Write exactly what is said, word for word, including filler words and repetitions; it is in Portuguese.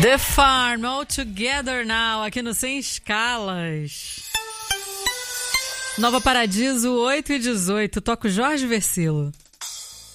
The Farm, All Together Now, aqui no Sem Escalas. Nova Paradiso, oito e dezoito, toca o Jorge Versilo.